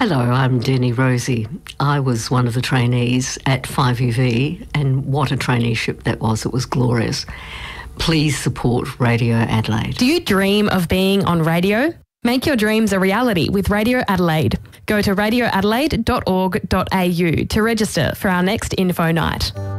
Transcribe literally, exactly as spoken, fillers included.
Hello, I'm Denny Rosie. I was one of the trainees at five U V, and what a traineeship that was. It was glorious. Please support Radio Adelaide. Do you dream of being on radio? Make your dreams a reality with Radio Adelaide. Go to radio adelaide dot org dot a u to register for our next info night.